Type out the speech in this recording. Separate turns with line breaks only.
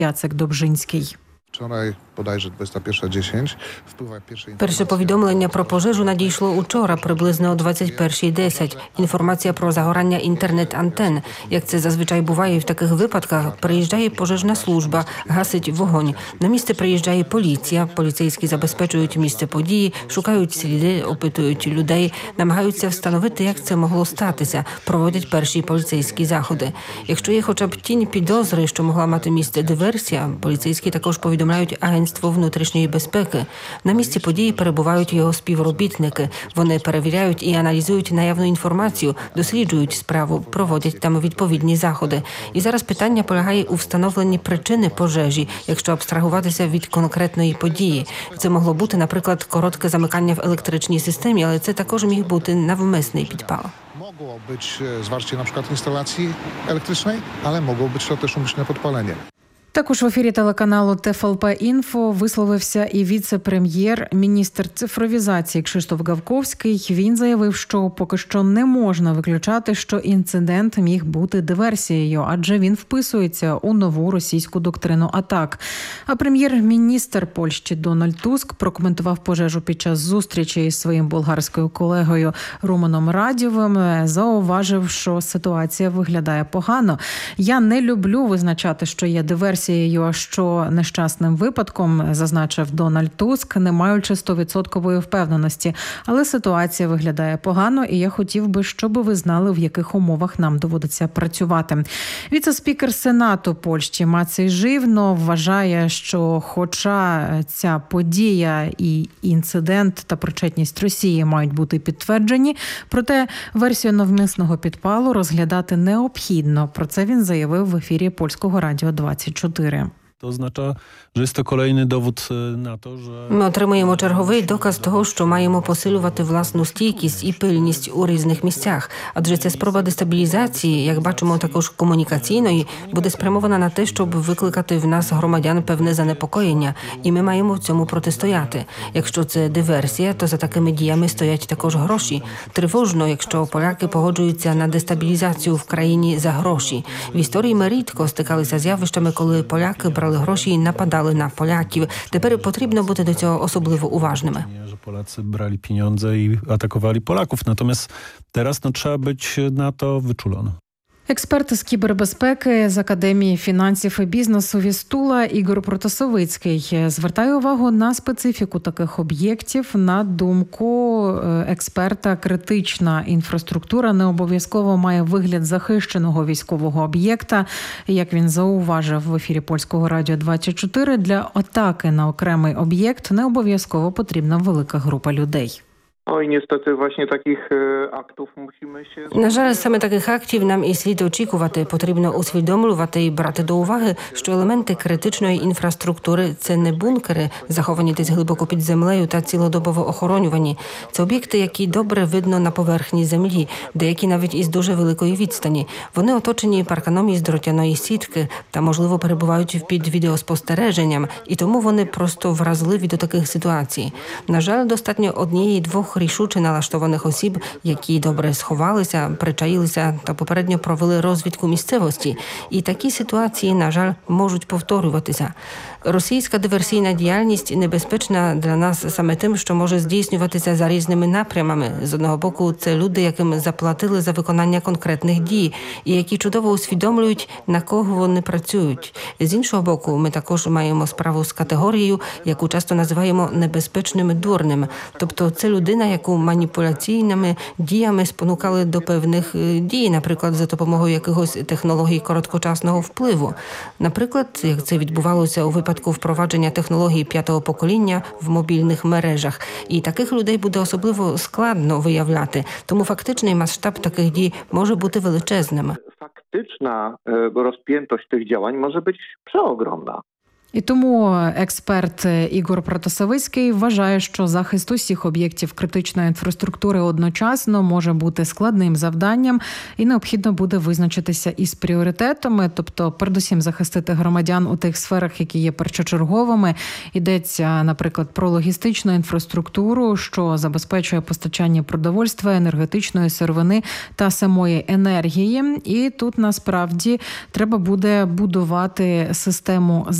Яцек Добжинський.
Вчора, bodajże 21:10, впливає
перше повідомлення про пожежу надійшло учора, приблизно о 21:10. Інформація про загорання інтернет-антен. Як це зазвичай буває в таких випадках, приїжджає пожежна служба, гасить вогонь. На місце приїжджає поліція, поліцейські забезпечують місце події, шукають сліди, опитують людей, намагаються встановити, як це могло статися, проводять перші поліцейські заходи. Якщо є хоча б тінь підозри, що могла мати місце диверсія, поліцейські також повідомляють Агентство внутрішньої безпеки. На місці події перебувають його співробітники. Вони перевіряють і аналізують наявну інформацію, досліджують справу, проводять там відповідні заходи. І зараз питання полягає у встановленні причини пожежі, якщо абстрагуватися від конкретної події. Це могло бути, наприклад, коротке замикання в електричній системі, але це також міг бути навмисний підпал.
Mogło być zwarcie na przykład instalacji elektrycznej, ale mogło być to też umyślne podpalenie.
Також в ефірі телеканалу ТФЛП-Інфо висловився і віце-прем'єр, міністр цифровізації Кшиштоф Гавковський. Він заявив, що поки що не можна виключати, що інцидент міг бути диверсією, адже він вписується у нову російську доктрину атак. А прем'єр-міністр Польщі Дональд Туск прокоментував пожежу під час зустрічі із своїм болгарською колегою Романом Радєвим. Зауважив, що ситуація виглядає погано. Я не люблю визначати, що є диверсією, а що нещасним випадком, зазначив Дональд Туск, не маючи 100% впевненості. Але ситуація виглядає погано, і я хотів би, щоб ви знали, в яких умовах нам доводиться працювати. Віце-спікер Сенату Польщі Мацей Живно вважає, що хоча ця подія і інцидент та причетність Росії мають бути підтверджені, проте версію навмисного підпалу розглядати необхідно. Про це він заявив в ефірі Польського радіо 24.
To oznacza, że jest to kolejny dowód na to, że...
Ми отримуємо черговий доказ того, що маємо посилювати власну стійкість і пильність у різних місцях. Адже ця спроба дестабілізації, як бачимо, також комунікаційної, буде спрямована на те, щоб викликати в нас, громадян, певне занепокоєння. І ми маємо в цьому протистояти. Якщо це диверсія, то за такими діями стоять також гроші. Тривожно, якщо поляки погоджуються на дестабілізацію в країні за гроші. В історії ми рідко стикалися з явищами, коли поляки брали гроші і нападали на поляків. Тепер потрібно бути до цього особливо уважними.
Że Polacy brali pieniądze i atakowali Polaków. Natomiast teraz trzeba być na to wyczulonym.
Експерт з кібербезпеки з Академії фінансів і бізнесу Вістула Ігор Протасовицький звертає увагу на специфіку таких об'єктів. На думку експерта, критична інфраструктура не обов'язково має вигляд захищеного військового об'єкта. Як він зауважив в ефірі Польського радіо 24, для атаки на окремий об'єкт не обов'язково потрібна велика група людей.
Oj, niestety właśnie takich aktów musimy się...
На жаль, саме таких актів нам і слід очікувати. Потрібно усвідомлювати і брати до уваги, що елементи критичної інфраструктури – це не бункери, заховані десь глибоко під землею та цілодобово охоронювані. Це об'єкти, які добре видно на поверхні землі, деякі навіть із дуже великої відстані. Вони оточені парканом із дротяної сітки та, можливо, перебувають під відеоспостереженням, і тому вони просто вразливі до таких ситуацій. На жаль, достатньо однієї-двох рішуче налаштованих осіб, які добре сховалися, причаїлися та попередньо провели розвідку місцевості. І такі ситуації, на жаль, можуть повторюватися. Російська диверсійна діяльність небезпечна для нас саме тим, що може здійснюватися за різними напрямами. З одного боку, це люди, яким заплатили за виконання конкретних дій, і які чудово усвідомлюють, на кого вони працюють. З іншого боку, ми також маємо справу з категорією, яку часто називаємо небезпечним дурним. Тобто це людина, яку маніпуляційними діями спонукали до певних дій, наприклад, за допомогою якихось технологій короткочасного впливу. Наприклад, як це відбувалося у випадку впровадження технологій 5-го покоління в мобільних мережах. І таких людей буде особливо складно виявляти. Тому фактичний масштаб таких дій може бути величезним.
Faktyczna rozpiętość tych działań może być przeogromna.
І тому експерт Ігор Протасовицький вважає, що захист усіх об'єктів критичної інфраструктури одночасно може бути складним завданням і необхідно буде визначитися із пріоритетами, тобто передусім захистити громадян у тих сферах, які є першочерговими. Йдеться, наприклад, про логістичну інфраструктуру, що забезпечує постачання продовольства, енергетичної сировини та самої енергії. І тут насправді треба буде будувати систему